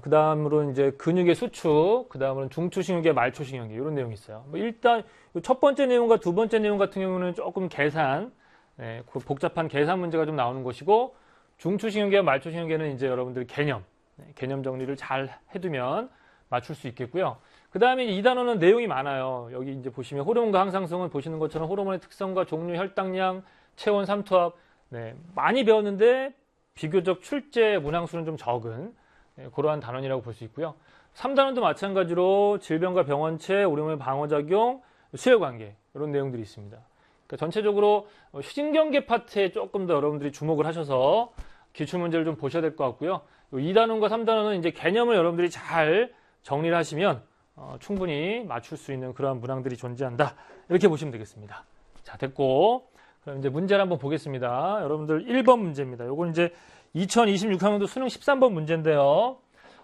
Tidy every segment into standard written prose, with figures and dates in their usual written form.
그 다음으로 이제 근육의 수축, 그 다음으로는 중추신경계, 말초신경계 이런 내용이 있어요. 뭐 일단 첫 번째 내용과 두 번째 내용 같은 경우는 조금 계산, 그 복잡한 계산 문제가 좀 나오는 것이고 중추신경계와 말초신경계는 이제 여러분들 개념 정리를 잘 해두면 맞출 수 있겠고요. 그 다음에 이 단어는 내용이 많아요. 여기 이제 보시면 호르몬과 항상성은 보시는 것처럼 호르몬의 특성과 종류, 혈당량, 체온, 삼투압 많이 배웠는데 비교적 출제 문항수는 좀 적은 그러한 단원이라고 볼 수 있고요. 3단원도 마찬가지로 질병과 병원체, 우리 몸의 방어작용, 수혈관계 이런 내용들이 있습니다. 그러니까 전체적으로 신경계 파트에 조금 더 여러분들이 주목을 하셔서 기출문제를 좀 보셔야 될 것 같고요. 2단원과 3단원은 이제 개념을 여러분들이 잘 정리를 하시면 충분히 맞출 수 있는 그러한 문항들이 존재한다. 이렇게 보시면 되겠습니다. 자, 됐고. 그럼 이제 문제를 한번 보겠습니다. 여러분들 1번 문제입니다. 요건 이제 2026학년도 수능 13번 문제인데요.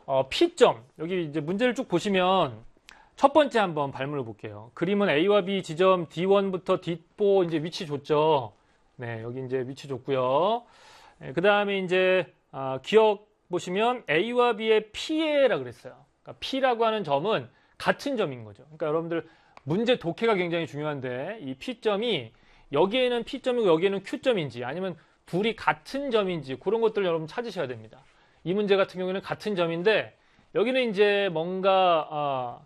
P점. 여기 이제 문제를 쭉 보시면 첫 번째 한번 발문을 볼게요. 그림은 A와 B 지점 D1부터 D4 이제 위치 줬죠. 네, 여기 이제 위치 줬고요. 그 다음에 이제 기억 보시면 A와 B의 P에라 그랬어요. 그러니까 P라고 하는 점은 같은 점인 거죠. 그러니까 여러분들 문제 독해가 굉장히 중요한데 이 P점이 여기에는 P점이고 여기에는 Q점인지 아니면 둘이 같은 점인지 그런 것들을 여러분 찾으셔야 됩니다. 이 문제 같은 경우에는 같은 점인데 여기는 이제 뭔가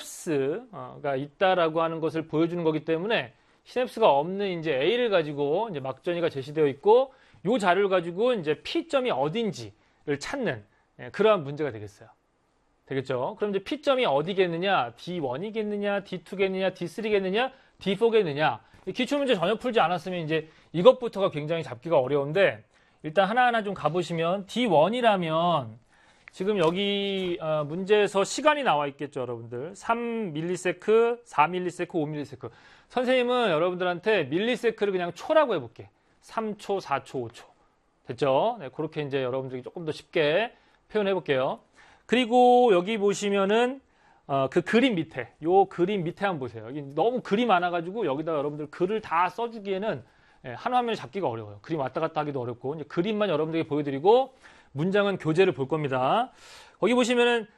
시냅스가 있다라고 하는 것을 보여주는 거기 때문에 시냅스가 없는 이제 A를 가지고 이제 막전이가 제시되어 있고 이 자료를 가지고 이제 P점이 어딘지를 찾는 그러한 문제가 되겠어요. 되겠죠? 그럼 이제 P점이 어디겠느냐? D1이겠느냐? D2겠느냐? D3겠느냐? D4겠느냐? 기출문제 전혀 풀지 않았으면 이제 이것부터가 굉장히 잡기가 어려운데 일단 하나하나 좀 가보시면 D1이라면 지금 여기 문제에서 시간이 나와 있겠죠, 여러분들. 3ms, 4ms, 5ms. 선생님은 여러분들한테 밀리세크를 그냥 초라고 해볼게. 3초, 4초, 5초. 됐죠? 네, 그렇게 이제 여러분들이 조금 더 쉽게 표현해 볼게요. 그리고 여기 보시면은 그 그림 밑에, 요 그림 밑에 한번 보세요. 여기 너무 글이 많아가지고 여기다 여러분들 글을 다 써주기에는 한 화면에 잡기가 어려워요. 그림 왔다 갔다 하기도 어렵고 이제 그림만 여러분들에게 보여드리고 문장은 교재를 볼 겁니다. 거기 보시면은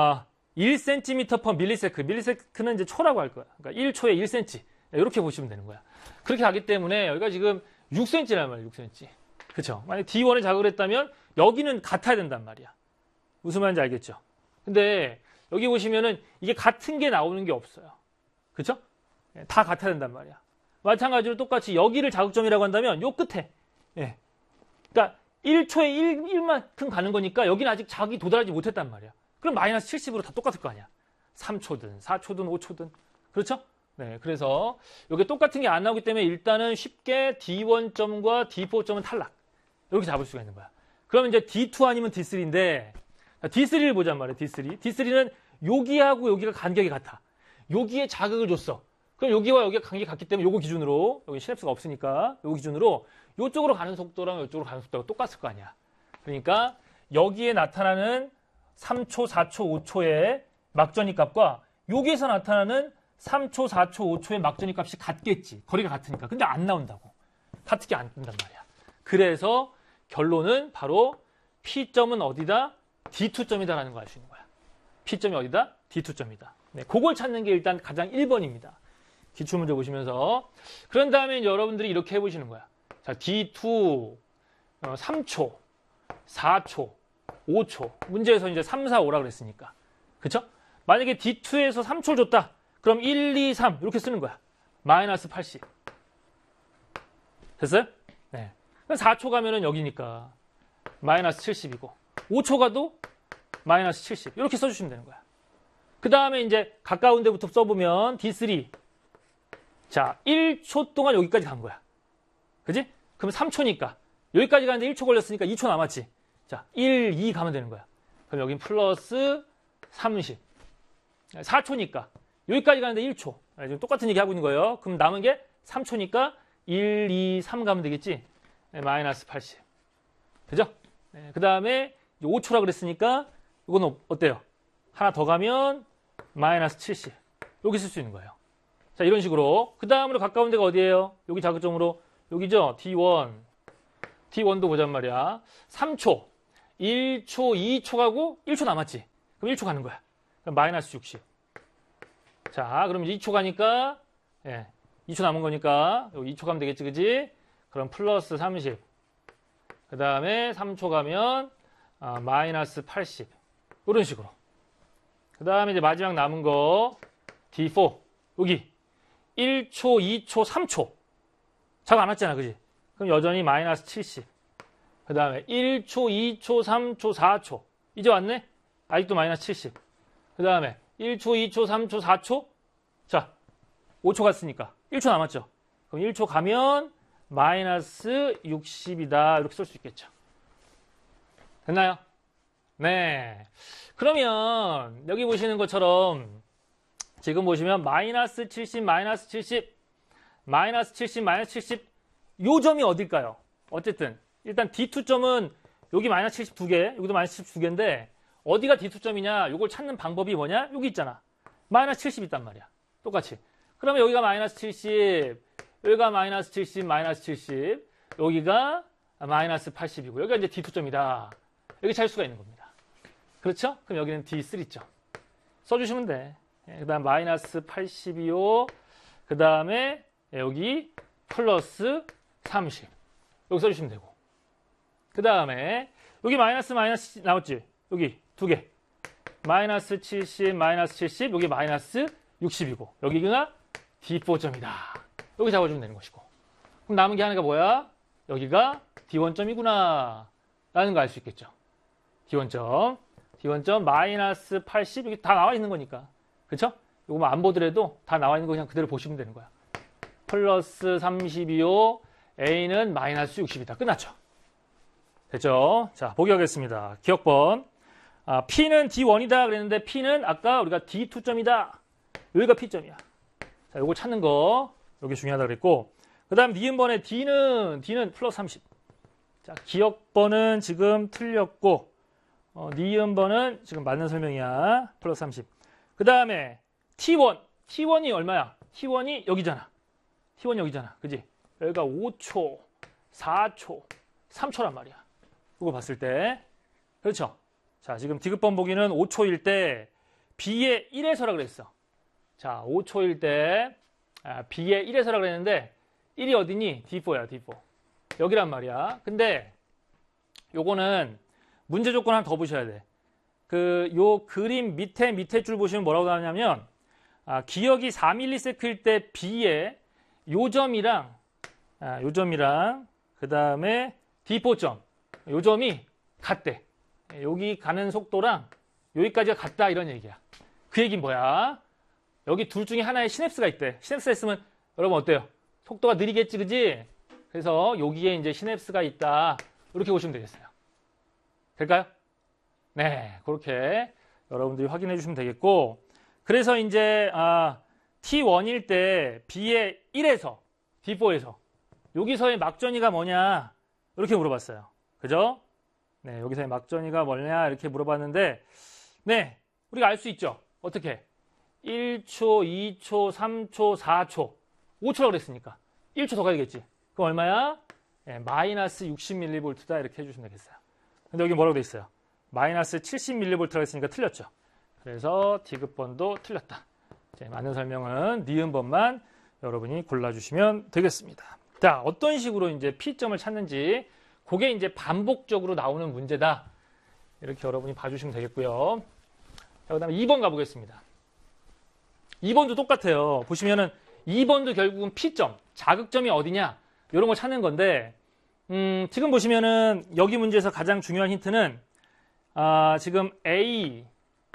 1cm per 밀리세크, 밀리세크는 이제 초라고 할 거야. 그러니까 1초에 1cm 이렇게 보시면 되는 거야. 그렇게 하기 때문에 여기가 지금 6cm란 말이야, 6cm. 그렇죠? 만약 D1을 자극을 했다면 여기는 같아야 된단 말이야. 무슨 말인지 알겠죠? 근데 여기 보시면은 이게 같은 게 나오는 게 없어요. 그렇죠? 다 같아야 된단 말이야. 마찬가지로 똑같이 여기를 자극점이라고 한다면 요 끝에. 그러니까 1초에 1만큼 가는 거니까 여기는 아직 자극이 도달하지 못했단 말이야. 그럼 마이너스 70으로 다 똑같을 거 아니야. 3초든 4초든 5초든. 그렇죠? 네, 그래서 여기 똑같은 게 안 나오기 때문에 일단은 쉽게 D1점과 D4점은 탈락. 이렇게 잡을 수가 있는 거야. 그러면 이제 D2 아니면 D3인데 D3를 보잔 말이야. D3는 여기하고 여기가 간격이 같아. 여기에 자극을 줬어. 그럼 여기와 여기가 간격이 같기 때문에 요거 기준으로 여기 시냅스가 없으니까 요거 기준으로 요쪽으로 가는 속도랑 요쪽으로 가는 속도가 똑같을 거 아니야. 그러니까 여기에 나타나는 3초, 4초, 5초의 막전이 값과 여기에서 나타나는 3초, 4초, 5초의 막전이 값이 같겠지. 거리가 같으니까. 근데 안 나온다고. 같은 게 안 뜬단 말이야. 그래서 결론은 바로 P점은 어디다? D2점이다라는 걸 알 수 있는 거야. P점이 어디다? D2점이다. 네, 그걸 찾는 게 일단 가장 1번입니다. 기출문제 보시면서. 그런 다음에 이제 여러분들이 이렇게 해보시는 거야. 자, D2, 3초, 4초, 5초. 문제에서 이제 3, 4, 5라 그랬으니까. 그쵸? 만약에 D2에서 3초를 줬다. 그럼 1, 2, 3 이렇게 쓰는 거야. 마이너스 80. 됐어요? 네. 4초 가면은 여기니까 마이너스 70이고 5초 가도 마이너스 70 이렇게 써주시면 되는 거야. 그 다음에 이제 가까운 데부터 써보면 D3 자 1초 동안 여기까지 간 거야. 그지? 그럼 3초니까 여기까지 가는데 1초 걸렸으니까 2초 남았지. 자 1, 2 가면 되는 거야. 그럼 여긴 플러스 30 4초니까 여기까지 가는데 1초 지금 똑같은 얘기 하고 있는 거예요. 그럼 남은 게 3초니까 1, 2, 3 가면 되겠지. 네, 마이너스 80 그죠? 네, 그 다음에 5초라 그랬으니까 이건 어때요? 하나 더 가면 마이너스 70 여기 쓸 수 있는 거예요. 자 이런 식으로 그 다음으로 가까운 데가 어디예요? 여기 자극점으로 여기죠? D1도 보잔 말이야. 3초 1초 2초 가고 1초 남았지. 그럼 1초 가는 거야. 그럼 마이너스 60. 자, 그럼 이제 2초 가니까, 2초 남은 거니까, 여기 2초 가면 되겠지, 그지? 그럼 플러스 30. 그 다음에 3초 가면, 마이너스 80. 이런 식으로. 그 다음에 이제 마지막 남은 거, D4. 여기. 1초, 2초, 3초. 잘 안 왔잖아, 그지? 그럼 여전히 마이너스 70. 그 다음에 1초, 2초, 3초, 4초. 이제 왔네? 아직도 마이너스 70. 그 다음에 1초, 2초, 3초, 4초. 자, 5초 갔으니까 1초 남았죠? 그럼 1초 가면 마이너스 60이다. 이렇게 쓸 수 있겠죠. 됐나요? 네. 그러면 여기 보시는 것처럼 지금 보시면 마이너스 70, 마이너스 70, 마이너스 70, 마이너스 70. 요 점이 어딜까요? 어쨌든 일단 D2점은 여기 마이너스 70 두 개, 여기도 마이너스 70 두 개인데 어디가 D2점이냐? 요걸 찾는 방법이 뭐냐? 여기 있잖아. 마이너스 70 있단 말이야. 똑같이. 그러면 여기가 마이너스 70, 여기가 마이너스 70, 마이너스 70, 여기가 마이너스 80이고 여기가 이제 D2점이다. 여기 찾을 수가 있는 겁니다. 그렇죠? 그럼 여기는 D3점. 써주시면 돼. 그 다음 마이너스 82요. 그 다음에 여기 플러스 30. 여기 써주시면 되고. 그 다음에 여기 마이너스 마이너스 나왔지? 여기 두 개. 마이너스 70, 마이너스 70, 여기 마이너스 60이고 여기가 D4점이다. 여기 잡아주면 되는 것이고. 그럼 남은 게 하나가 뭐야? 여기가 D1점이구나 라는 거 알 수 있겠죠. D1점. D1점 마이너스 80 여기 다 나와 있는 거니까. 그쵸? 이거 뭐 안 보더라도 다 나와 있는 거 그냥 그대로 보시면 되는 거야. 플러스 32요. A는 마이너스 60이다. 끝났죠? 됐죠? 자, 보기 하겠습니다. 기억번. P는 D1이다 그랬는데 P는 아까 우리가 D2점이다. 여기가 P점이야. 자, 요거 찾는 거. 여기 중요하다 그랬고. 그 다음 니은번에 D는 플러스 30. 자, 기억번은 지금 틀렸고, 니은번은 지금 맞는 설명이야. 플러스 30. 그 다음에 T1. T1이 얼마야? T1이 여기잖아. T1 여기잖아. 그지? 여기가 5초, 4초, 3초란 말이야. 이거 봤을 때. 그렇죠? 자, 지금 디귿번 보기는 5초일 때 B의 1에서라 그랬어. 자, 5초일 때 B의 1에서라 그랬는데 1이 어디니? D4야, D4. 여기란 말이야. 근데 요거는 문제 조건 하나 더 보셔야 돼. 요 그림 밑에 줄 보시면 뭐라고 나오냐면 기역이 4ms일 때 B의 요 점이랑 그 다음에 D4점 요 점이 같대. 여기 가는 속도랑 여기까지가 같다 이런 얘기야. 그 얘기는 뭐야? 여기 둘 중에 하나에 시냅스가 있대. 시냅스가 있으면 여러분 어때요? 속도가 느리겠지, 그지? 그래서 여기에 이제 시냅스가 있다. 이렇게 보시면 되겠어요. 될까요? 네, 그렇게 여러분들이 확인해 주시면 되겠고, 그래서 이제 T1일 때 B의 1에서 D4에서 여기서의 막전이가 뭐냐 이렇게 물어봤어요. 그죠? 네, 여기서의 막전이가 뭐냐 이렇게 물어봤는데, 네, 우리가 알 수 있죠. 어떻게? 1초, 2초, 3초, 4초, 5초라고 그랬으니까 1초 더 가야겠지. 그럼 얼마야? 네, 마이너스 60mV다 이렇게 해주시면 되겠어요. 근데 여기 뭐라고 돼 있어요? 마이너스 70mV라고 했으니까 틀렸죠. 그래서 디귿번도 틀렸다. 이제 맞는 설명은 니은번만 여러분이 골라주시면 되겠습니다. 자, 어떤 식으로 이제 P점을 찾는지 그게 이제 반복적으로 나오는 문제다. 이렇게 여러분이 봐주시면 되겠고요. 자, 그 다음에 2번 가보겠습니다. 2번도 똑같아요. 보시면은 2번도 결국은 P점, 자극점이 어디냐 이런 거 찾는 건데 지금 보시면은 여기 문제에서 가장 중요한 힌트는 지금 A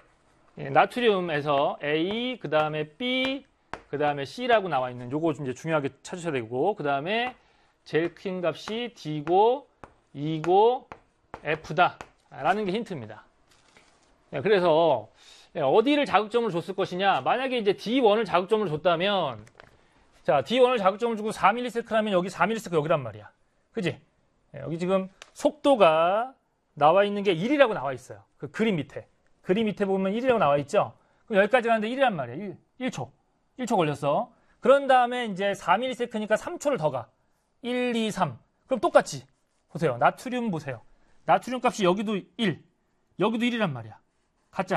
나트륨에서 A 그 다음에 B 그 다음에 C라고 나와 있는 요거 좀 이제 중요하게 찾으셔야 되고 그 다음에 제일 큰 값이 D고 E고 F다 라는 게 힌트입니다. 그래서 어디를 자극점을 줬을 것이냐 만약에 이제 D1을 자극점을 줬다면 자 D1을 자극점을 주고 4ms라면 여기 4ms 여기란 말이야. 그지? 여기 지금 속도가 나와 있는 게 1이라고 나와 있어요. 그 그림 밑에 보면 1이라고 나와 있죠? 그럼 여기까지 가는데 1이란 말이야. 1초 걸렸어. 그런 다음에 이제 4ms니까 3초를 더 가. 1, 2, 3. 그럼 똑같지. 보세요. 나트륨 보세요. 나트륨 값이 여기도 1, 여기도 1이란 말이야.